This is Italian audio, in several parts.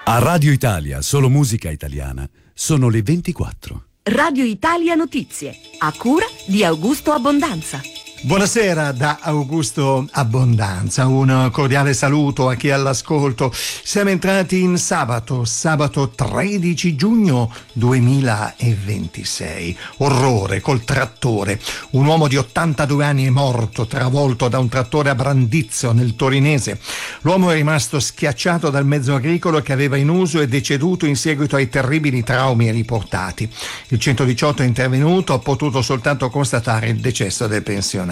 A Radio Italia, solo musica italiana, sono le 24. Radio Italia Notizie, a cura di Augusto Abbondanza. Buonasera da Augusto Abbondanza, un cordiale saluto a chi è all'ascolto. Siamo entrati in sabato 13 giugno 2026. Orrore col trattore. Un uomo di 82 anni è morto, travolto da un trattore a Brandizzo nel Torinese. L'uomo è rimasto schiacciato dal mezzo agricolo che aveva in uso e deceduto in seguito ai terribili traumi riportati. Il 118 è intervenuto, ha potuto soltanto constatare il decesso del pensionato.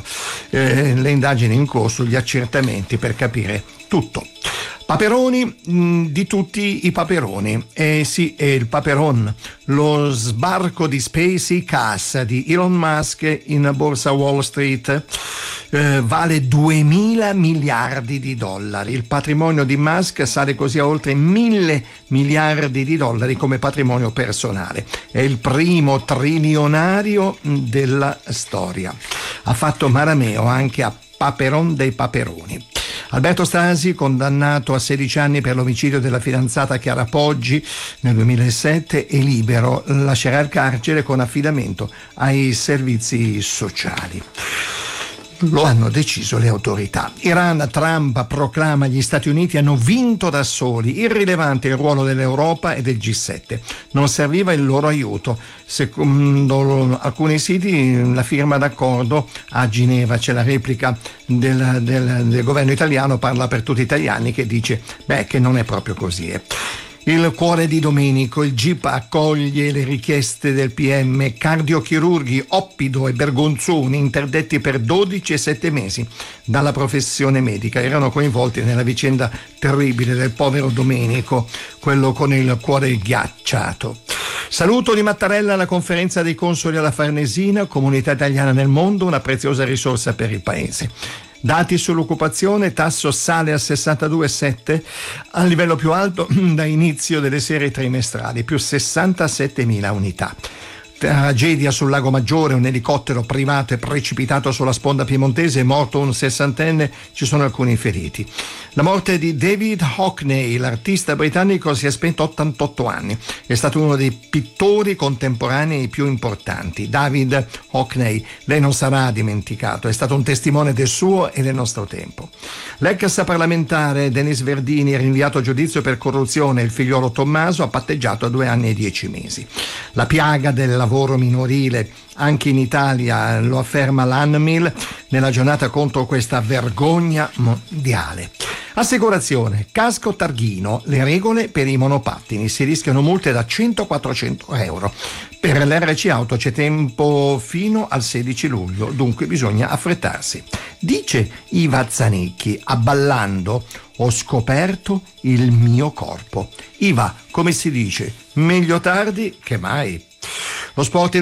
Le indagini in corso, gli accertamenti per capire tutto. Paperoni di tutti i paperoni. Sì, è il paperon. Lo sbarco di SpaceX di Elon Musk in borsa Wall Street vale 2.000 miliardi di dollari. Il patrimonio di Musk sale così a oltre 1.000 miliardi di dollari come patrimonio personale. È il primo trilionario della storia. Ha fatto marameo anche a Paperon dei Paperoni. Alberto Stasi, condannato a 16 anni per l'omicidio della fidanzata Chiara Poggi nel 2007, è libero, lascerà il carcere con affidamento ai servizi sociali. Lo hanno deciso le autorità. Iran, Trump proclama gli Stati Uniti hanno vinto da soli, irrilevante il ruolo dell'Europa e del G7. Non serviva il loro aiuto. Secondo alcuni siti la firma d'accordo a Ginevra, c'è la replica del governo italiano, parla per tutti gli italiani, che dice che non è proprio così. Il cuore di Domenico, il GIP accoglie le richieste del PM, cardiochirurghi Oppido e Bergonzoni interdetti per 12 e 7 mesi dalla professione medica. Erano coinvolti nella vicenda terribile del povero Domenico, quello con il cuore ghiacciato. Saluto di Mattarella alla conferenza dei consoli alla Farnesina, comunità italiana nel mondo, una preziosa risorsa per il paese. Dati sull'occupazione, tasso sale a 62,7, al livello più alto da inizio delle serie trimestrali, più 67.000 unità. Tragedia sul Lago Maggiore, un elicottero privato è precipitato sulla sponda piemontese, è morto un 60enne, ci sono alcuni feriti. La morte di David Hockney, l'artista britannico, si è spento a 88 anni, è stato uno dei pittori contemporanei più importanti. David Hockney, lei non sarà dimenticato, è stato un testimone del suo e del nostro tempo. L'ex parlamentare Denis Verdini, rinviato a giudizio per corruzione, il figliolo Tommaso ha patteggiato a 2 anni e 10 mesi. La piaga del lavoro minorile anche in Italia, lo afferma l'ANMIL nella giornata contro questa vergogna mondiale. Assicurazione, casco targhino, le regole per i monopattini, si rischiano multe da 100-400 euro. Per l'RC Auto c'è tempo fino al 16 luglio, dunque bisogna affrettarsi. Dice Iva Zanicchi, abballando, ho scoperto il mio corpo. Iva, come si dice, meglio tardi che mai. Lo sport